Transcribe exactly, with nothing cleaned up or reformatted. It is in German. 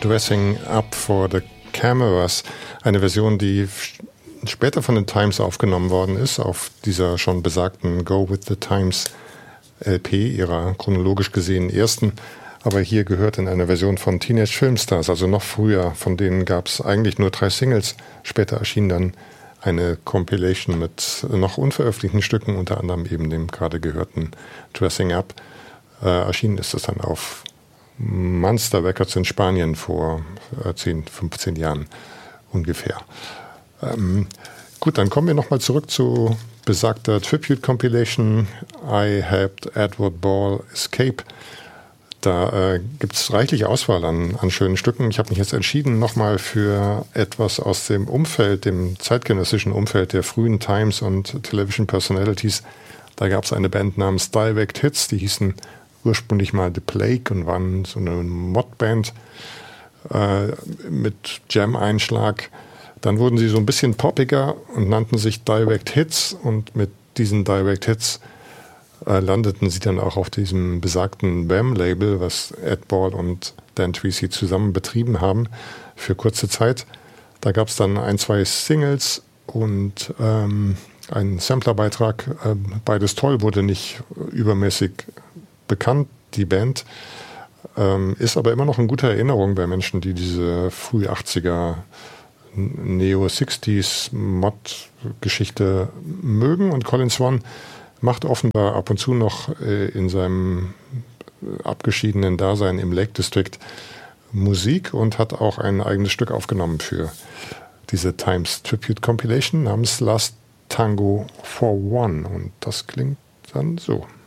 Dressing Up for the Cameras, eine Version, die später von den Times aufgenommen worden ist, auf dieser schon besagten Go with the Times L P, ihrer chronologisch gesehen ersten, aber hier gehört in einer Version von Teenage Filmstars, also noch früher, von denen gab es eigentlich nur drei Singles, später erschien dann eine Compilation mit noch unveröffentlichten Stücken, unter anderem eben dem gerade gehörten Dressing Up. Äh, erschienen ist es dann auf Monster Records in Spanien vor äh, zehn, fünfzehn Jahren ungefähr. Ähm, gut, dann kommen wir nochmal zurück zu besagter Tribute Compilation I Helped Edward Ball Escape. Da äh, gibt es reichlich Auswahl an, an schönen Stücken. Ich habe mich jetzt entschieden, nochmal für etwas aus dem Umfeld, dem zeitgenössischen Umfeld der frühen Times und Television Personalities. Da gab es eine Band namens Direct Hits, die hießen ursprünglich mal The Plague und waren so eine Modband äh, mit Jam-Einschlag. Dann wurden sie so ein bisschen poppiger und nannten sich Direct Hits, und mit diesen Direct Hits äh, landeten sie dann auch auf diesem besagten B A M-Label, was Ed Ball und Dan Treacy zusammen betrieben haben für kurze Zeit. Da gab es dann ein, zwei Singles und ähm, einen Samplerbeitrag. Äh, beides toll, wurde nicht übermäßig bekannt, die Band. Ähm, ist aber immer noch in guter Erinnerung bei Menschen, die diese früh achtziger Neo-sixties Mod-Geschichte mögen. Und Colin Swan macht offenbar ab und zu noch äh, in seinem abgeschiedenen Dasein im Lake District Musik und hat auch ein eigenes Stück aufgenommen für diese Times Tribute Compilation namens Last Tango for One. Und das klingt dann so.